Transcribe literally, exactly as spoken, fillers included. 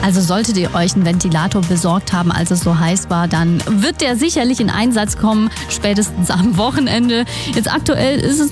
Also solltet ihr euch einen Ventilator besorgt haben, als es so heiß war, dann wird der sicherlich in Einsatz kommen, spätestens am Wochenende. Jetzt aktuell ist es